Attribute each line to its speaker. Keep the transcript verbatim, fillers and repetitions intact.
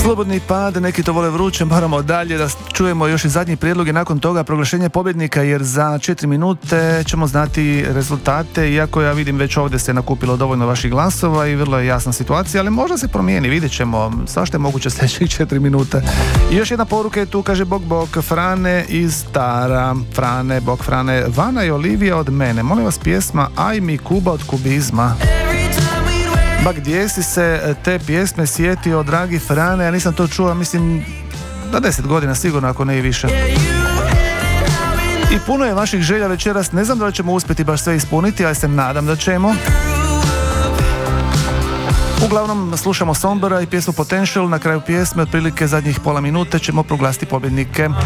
Speaker 1: Slobodni pad, neki to vole vruće, moramo dalje da čujemo još i zadnji prijedlog i nakon toga proglašenje pobjednika, jer za četiri minute ćemo znati rezultate, iako ja vidim već ovdje se nakupilo dovoljno vaših glasova i vrlo je jasna situacija, ali možda se promijeni, vidjet ćemo, svašta je moguće sljedećih četiri minute. I još jedna poruka je tu, kaže bok bok, Frane iz Stara, Frane, bok Frane, Vana i Olivija od mene, molim vas pjesma Aj mi Kuba od kubizma. Ba gdje si se te pjesme sjetio, dragi Frane, ja nisam to čuo, mislim, da deset godina sigurno, ako ne i više. I puno je vaših želja večeras, ne znam da li ćemo uspjeti baš sve ispuniti, ali se nadam da ćemo. Uglavnom slušamo Sombora i pjesmu Potential, na kraju pjesme, otprilike zadnjih pola minute ćemo proglasiti pobjednike.